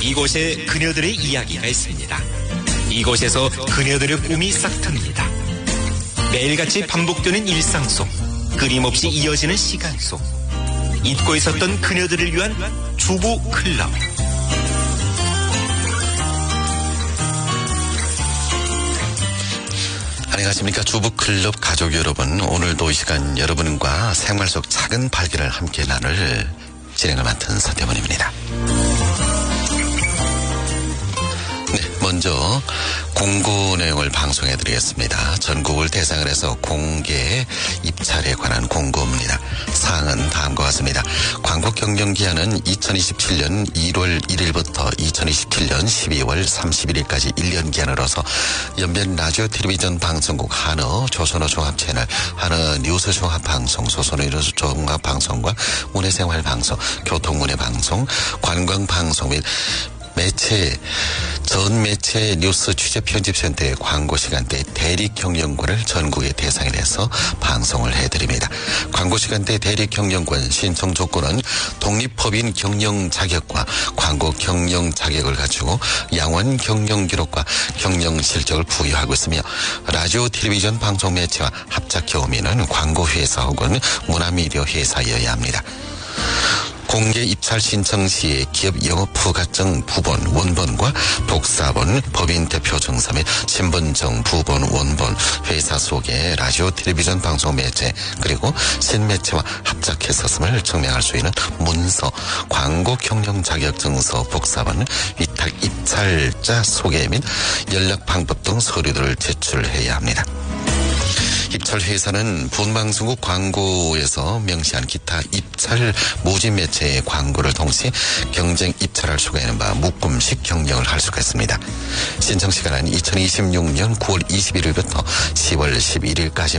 이곳에 그녀들의 이야기가 있습니다. 이곳에서 그녀들의 꿈이 싹틉니다. 매일같이 반복되는 일상 속, 끊임없이 이어지는 시간 속, 잊고 있었던 그녀들을 위한 주부 클럽. 안녕하십니까. 주부클럽 가족 여러분. 오늘도 이 시간 여러분과 생활 속 작은 발견을 함께 나눌 진행을 맡은 서태문입니다. 네, 먼저 공고 내용을 방송해드리겠습니다. 전국을 대상으로 해서 공개 입찰에 관한 공고입니다. 사항은 다음과 같습니다. 광고 경영 기한은 2027년 1월 1일부터 2027년 12월 31일까지 1년 기한으로서 연변 라디오 텔레비전 방송국 한어 조선어 종합채널, 한어 뉴스 종합방송, 조선어 뉴스 종합방송과 문해생활방송, 교통문해방송, 관광방송 및 매체, 전 매체 뉴스 취재 편집센터의 광고 시간대 대리 경영권을 전국의 대상에 내서 방송을 해드립니다. 광고 시간대 대리 경영권 신청 조건은 독립법인 경영 자격과 광고 경영 자격을 갖추고 양원 경영 기록과 경영 실적을 부여하고 있으며 라디오 텔레비전 방송 매체와 합작 경험인은 광고 회사 혹은 문화미디어 회사여야 합니다. 공개 입찰 신청 시에 기업 영업부가증 부본, 원본과 복사본, 법인 대표 증서 및 신분증 부본, 원본, 회사 소개, 라디오, 텔레비전 방송 매체, 그리고 신매체와 합작했었음을 증명할 수 있는 문서, 광고 경영 자격증서, 복사본, 위탁 입찰자 소개 및 연락 방법 등 서류들을 제출해야 합니다. 입찰 회사는 본방송국 광고에서 명시한 기타 입찰 모집 매체의 광고를 동시에 경쟁 입찰할 수가 있는 바 묶음식 경영을 할 수가 있습니다. 신청 시간은 2026년 9월 21일부터 10월 11일까지